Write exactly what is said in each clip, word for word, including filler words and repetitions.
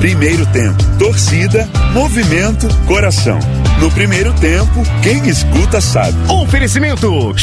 Primeiro tempo, torcida, movimento, coração. No primeiro tempo, quem escuta sabe. Oferecimento.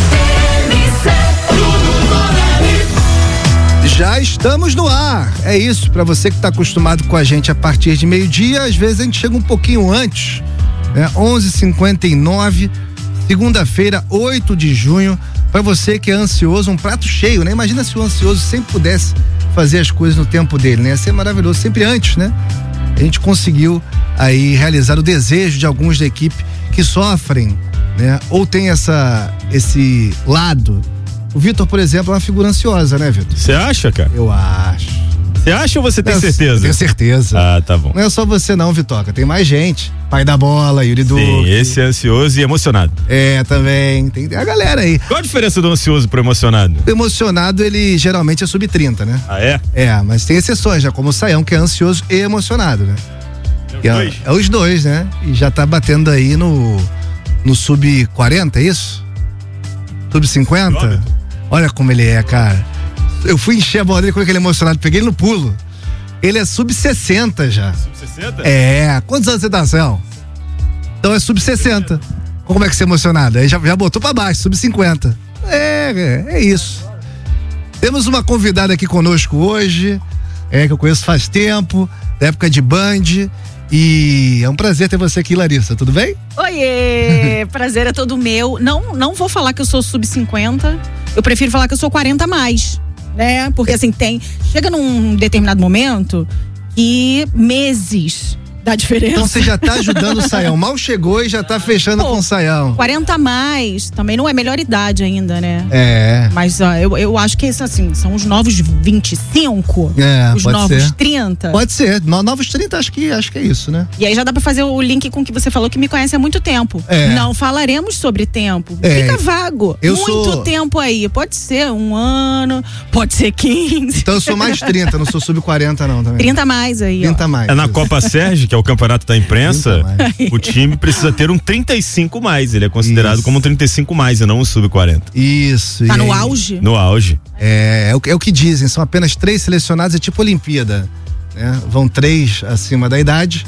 Já estamos no ar, é isso, para você que está acostumado com a gente a partir de meio-dia, às vezes a gente chega um pouquinho antes, né? onze e cinquenta e nove, segunda-feira, oito de junho, para você que é ansioso, um prato cheio, né? Imagina se o ansioso sempre pudesse fazer as coisas no tempo dele, né? Ia ser maravilhoso, sempre antes, né? A gente conseguiu aí realizar o desejo de alguns da equipe que sofrem, né? Ou tem essa, esse lado. O Vitor, por exemplo, é uma figura ansiosa, né, Vitor? Você acha, cara? Eu acho. Você acha ou você tem Eu certeza? Tenho certeza. Ah, tá bom. Não é só você não, Vitoca, tem mais gente. Pai da bola, Yuri Duque. Sim, esse é ansioso e emocionado. É, também, tem a galera aí. Qual a diferença do ansioso pro emocionado? O emocionado, ele geralmente é sub trinta, né? Ah, é? É, mas tem exceções, já como o Saião, que é ansioso e emocionado, né? É, é, dois. é os dois, né? E já tá batendo aí no, no sub quarenta, é isso? sub cinquenta? Óbvio. Olha como ele é, cara. Eu fui encher a bola dele com aquele emocionado, peguei ele no pulo. Ele é sub sessenta já. sub sessenta? É. Quantos anos você tá, Céu? Então é sub sessenta. Como é que você é emocionado? Aí já, já botou pra baixo, sub cinquenta. É, é, é isso. Temos uma convidada aqui conosco hoje, é, que eu conheço faz tempo, da época de Band. E é um prazer ter você aqui, Larissa, tudo bem? Oiê, prazer é todo meu. Não, não vou falar que eu sou sub cinquenta, eu prefiro falar que eu sou quarenta a mais, né? Porque assim, tem, chega num determinado momento que meses dá diferença. Então você já tá ajudando o Saião, mal chegou e já tá fechando Pô, com o Saião. quarenta a mais, também não é melhor idade ainda, né? É. Mas ó, eu, eu acho que isso assim, são os novos vinte e cinco, É, os pode novos ser. trinta. Pode ser, no, novos trinta acho que, acho que é isso, né? E aí já dá pra fazer o link com o que você falou, que me conhece há muito tempo. É. Não falaremos sobre tempo. É. Fica vago. Eu muito sou- tempo aí. Pode ser um ano, pode ser quinze. Então eu sou mais trinta, não sou sub quarenta não também. trinta a mais aí, trinta ó. mais. É na isso. Copa Sérgio, que é o campeonato da imprensa, trinta mais. o time precisa ter um trinta e cinco mais. Ele é considerado Isso. como um trinta e cinco mais e não um sub quarenta. Isso. Tá e no aí- auge? No auge. É, é, o, que- é o que dizem, são apenas três selecionados, é tipo Olimpíada, né? Vão três acima da idade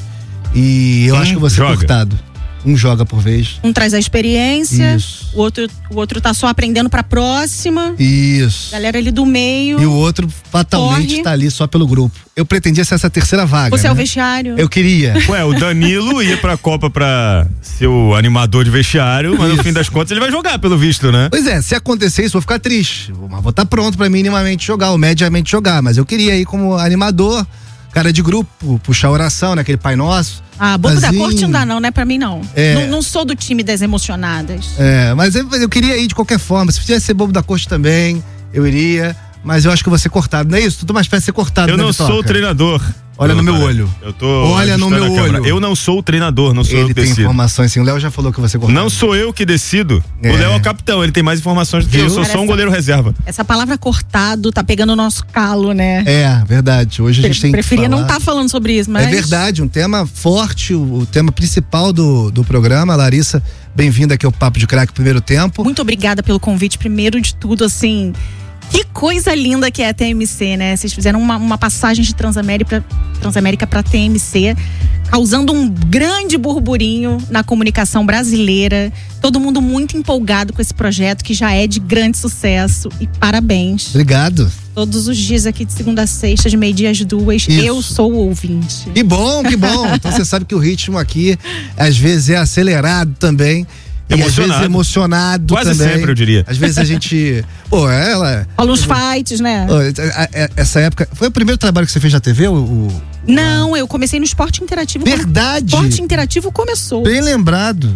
e eu Um acho que você joga. cortado. Um joga por vez. Um traz a experiência, Isso. o outro, o outro tá só aprendendo pra próxima. Isso. Galera ali do meio. E o outro fatalmente Corre. tá ali só pelo grupo. Eu pretendia ser essa terceira vaga. Você é o né? vestiário. Eu queria. Ué, o Danilo ia pra Copa pra ser o animador de vestiário, mas no fim das contas ele vai jogar, pelo visto, né? Pois é, se acontecer isso, vou ficar triste. Mas vou estar pronto pra minimamente jogar, ou mediamente jogar. Mas eu queria ir como animador, cara de grupo, puxar a oração, né? Aquele Pai Nosso. Ah, bobo da Azinho. corte não dá não, não é pra mim não. É. Não, não sou do time das emocionadas. É, mas eu, eu queria ir de qualquer forma. Se fizesse ser bobo da corte também, eu iria. Mas eu acho que eu vou ser cortado, não é isso? Tu tô mais perto de ser cortado, Eu né, não Vitoca? sou o treinador. Olha no meu Cara, olho. Eu tô Olha no ajustando meu a câmera. olho. Eu não sou o treinador, não sou eu Ele que tem decido. informações, sim. O Léo já falou que você cortado. Não sou eu que decido. É. O Léo é o capitão, ele tem mais informações do que eu. Eu Viu? sou só um Parece- goleiro reserva. Essa palavra cortado tá pegando o nosso calo, né? É, verdade. Hoje a gente tem Preferia que falar. não estar falando sobre isso, mas. É verdade, um tema forte, o, o tema principal do, do programa. Larissa, bem-vinda aqui ao Papo de Craque Primeiro Tempo. Muito obrigada pelo convite. Primeiro de tudo, assim, que coisa linda que é a T M C, né? Vocês fizeram uma, uma passagem de Transamérica, Transamérica para T M C, causando um grande burburinho na comunicação brasileira. Todo mundo muito empolgado com esse projeto, que já é de grande sucesso. E parabéns. Obrigado. Todos os dias aqui de segunda a sexta, de meio-dia às duas, Isso. eu sou o ouvinte. Que bom, que bom. Então você sabe que o ritmo aqui, às vezes, é acelerado também. E às Emocionado. vezes emocionado Quase também. sempre, eu diria. Às vezes a gente. Pô, ela. Rola uns fights, né? Pô, a- a- essa época. Foi o primeiro trabalho que você fez na T V? O, o- Não, eu comecei no esporte interativo. Verdade! O esporte interativo começou. Bem lembrado.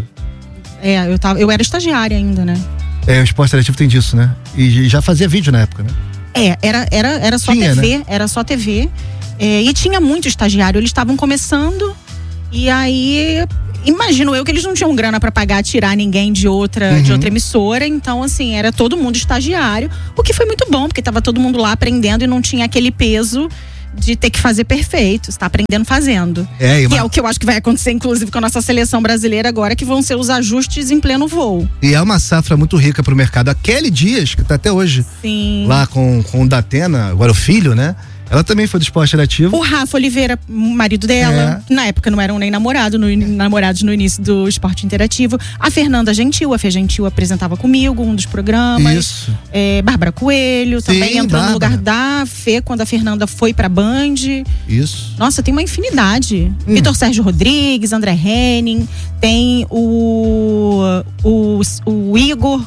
É, eu, tava, eu era estagiária ainda, né? É, o esporte interativo tem disso, né? E já fazia vídeo na época, né? É, era, era, era só Tinha, T V, era só T V. É, e tinha muito estagiário, eles estavam começando. E aí, imagino eu que eles não tinham grana pra pagar, tirar ninguém de outra, Uhum. de outra emissora. Então, assim, era todo mundo estagiário. O que foi muito bom, porque tava todo mundo lá aprendendo e não tinha aquele peso de ter que fazer perfeito. Você tá aprendendo fazendo. É, e Que uma- é o que eu acho que vai acontecer, inclusive, com a nossa seleção brasileira agora, que vão ser os ajustes em pleno voo. E é uma safra muito rica pro mercado. A Kelly Dias, que tá até hoje Sim. lá com, com o Datena, agora o filho, né? Ela também foi do esporte interativo. O Rafa Oliveira, marido dela, É. na época não eram nem namorado, no, namorados no início do esporte interativo. A Fernanda Gentil, a Fê Gentil apresentava comigo um dos programas. Isso. É, Bárbara Coelho Sim, também entrou Bárbara. no lugar da Fê quando a Fernanda foi pra Band. Isso. Nossa, tem uma infinidade. Hum. Vitor Sérgio Rodrigues, André Henning, tem o, o, o Igor,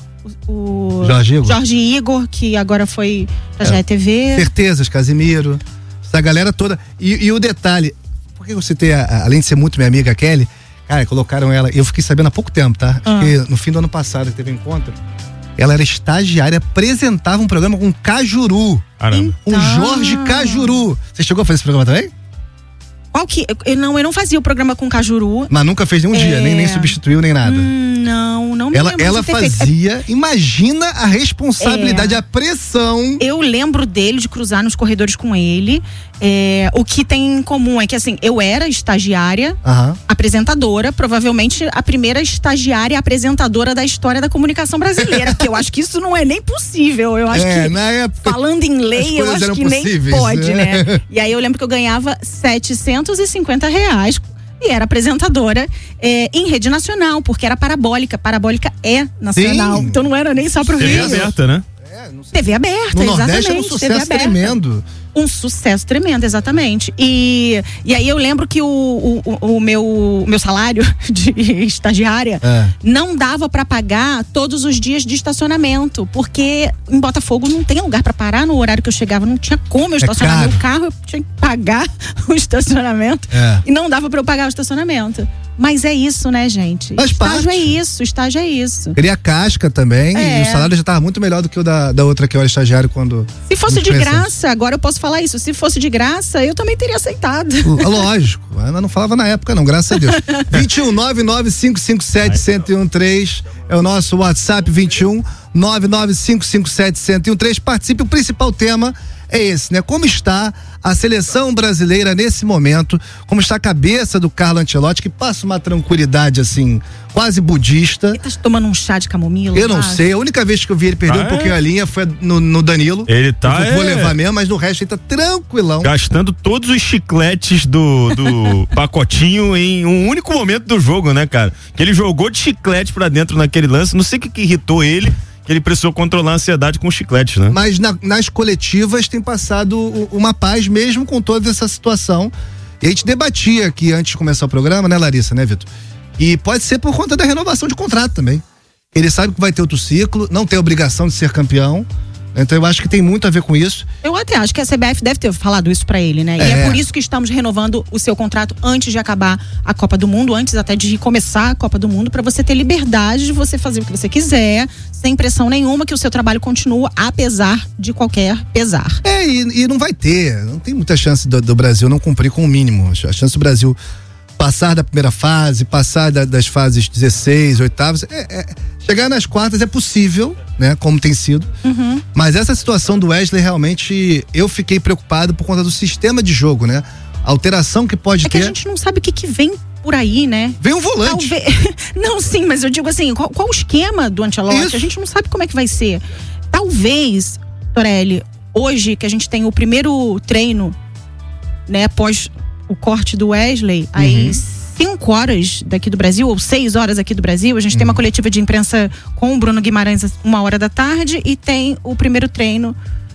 o Jorge Igor. Jorge Igor, que agora foi pra É. G E T V. Certezas, Casimiro, essa galera toda. E, e o detalhe, por que eu citei, a- a- além de ser muito minha amiga Kelly, cara, colocaram ela, eu fiquei sabendo há pouco tempo, tá? Acho Ah. que no fim do ano passado que teve um encontro, ela era estagiária, apresentava um programa com Cajuru, Caramba. com Então. Jorge Cajuru. Você chegou a fazer esse programa também? Qual que. Eu não, eu não fazia o programa com Cajuru. Mas nunca fez nenhum É. dia, nem, nem substituiu, nem nada. Hum, não, não me ela lembro ela de ter feito. fazia, imagina a responsabilidade, É. a pressão. Eu lembro dele, de cruzar nos corredores com ele. É, o que tem em comum é que, assim, eu era estagiária, Aham. apresentadora, provavelmente a primeira estagiária apresentadora da história da comunicação brasileira, porque eu acho que isso não é nem possível. Eu acho É, que, na época. falando em as lei, eu coisas acho eram que possíveis, nem pode, né? né? E aí eu lembro que eu ganhava setecentos e cinquenta reais. E era apresentadora é, em rede nacional, porque era parabólica. Parabólica é nacional. Sim. Então não era nem só pro T V Rio. aberta, né? É, não sei. T V aberta, No Nordeste exatamente. era um T V sucesso aberta. tremendo. Um sucesso tremendo, exatamente. E, e aí eu lembro que o, o, o meu, o meu salário de estagiária É. não dava pra pagar todos os dias de estacionamento, porque em Botafogo não tem lugar pra parar no horário que eu chegava, não tinha como eu estacionar caro. meu carro, eu tinha que pagar o estacionamento É. e não dava pra eu pagar o estacionamento. Mas é isso, né, gente? Faz estágio parte. é isso, estágio é isso. Queria casca também, É. e o salário já estava muito melhor do que o da, da outra que eu era estagiário quando. Se fosse muito de recente. graça, agora eu posso falar isso, se fosse de graça, eu também teria aceitado. Lógico, a Ana não falava na época, não, graças a Deus. vinte e um, nove nove cinco cinco sete, um zero um três é o nosso WhatsApp. vinte e um, nove nove cinco cinco sete, um zero um três. Participe, o principal tema é esse, né? Como está a seleção brasileira nesse momento? Como está a cabeça do Carlo Ancelotti, que passa uma tranquilidade assim, quase budista. Ele tá tomando um chá de camomila? Eu não acho. sei, a única vez que eu vi ele perder Ah, um pouquinho é? a linha foi no, no Danilo. Ele tá, Eu vou é, levar mesmo, mas no resto ele tá tranquilão. gastando todos os chicletes do, do pacotinho em um único momento do jogo, né, cara? Que ele jogou de chiclete pra dentro naquele lance, não sei o que, que irritou ele, que ele precisou controlar a ansiedade com chicletes, né? Mas na- nas coletivas tem passado u- uma paz mesmo com toda essa situação. E a gente debatia aqui antes de começar o programa, né, Larissa, né, Vitor? E pode ser por conta da renovação de contrato também. Ele sabe que vai ter outro ciclo, não tem obrigação de ser campeão. Então eu acho que tem muito a ver com isso. Eu até acho que a C B F deve ter falado isso pra ele, né? E É. é por isso que estamos renovando o seu contrato antes de acabar a Copa do Mundo, antes até de começar a Copa do Mundo, pra você ter liberdade de você fazer o que você quiser, sem pressão nenhuma, que o seu trabalho continua, apesar de qualquer pesar. É, e, e não vai ter, não tem muita chance do, do Brasil não cumprir com o mínimo. A chance do Brasil passar da primeira fase, passar da- das fases dezesseis, oitavas, é- é- chegar nas quartas é possível, né, como tem sido. Uhum. Mas essa situação do Wesley, realmente, eu fiquei preocupado por conta do sistema de jogo, né? A alteração que pode É que ter. a gente não sabe o que, que vem por aí, né? Vem um volante. Talvez. Não, sim, mas eu digo assim, qual, qual o esquema do Ancelotti? Isso. A gente não sabe como é que vai ser. Talvez, Torelli, hoje que a gente tem o primeiro treino, né, após o corte do Wesley, Uhum. aí cinco horas daqui do Brasil, ou seis horas aqui do Brasil, a gente tem uma coletiva de imprensa com o Bruno Guimarães às uma hora da tarde e tem o primeiro treino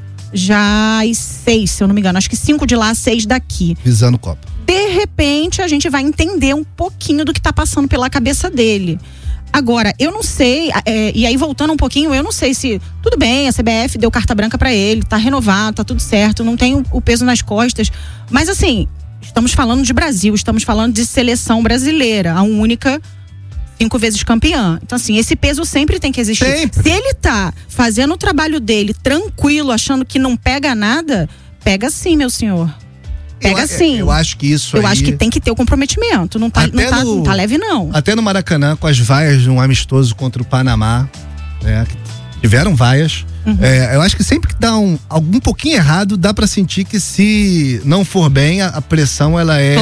já às seis, se eu não me engano. Acho que cinco de lá, seis daqui. Visando Copa. De repente, a gente vai entender um pouquinho do que tá passando pela cabeça dele. Agora, eu não sei, é, e aí voltando um pouquinho, eu não sei se, tudo bem, a C B F deu carta branca pra ele, tá renovado, tá tudo certo, não tem o, o peso nas costas, mas assim, estamos falando de Brasil, estamos falando de seleção brasileira, a única cinco vezes campeã. Então assim, esse peso sempre tem que existir. Sempre. Se ele tá fazendo o trabalho dele tranquilo, achando que não pega nada, pega sim, meu senhor. Pega eu, sim. Eu acho que isso Eu aí. acho que tem que ter o comprometimento. Não tá, Até não tá, no- não tá leve, não. Até no Maracanã, com as vaias de um amistoso contra o Panamá, né, que tiveram vaias. Uhum. É, eu acho que sempre que dá um, algum pouquinho errado, dá pra sentir que se não for bem, a, a pressão ela é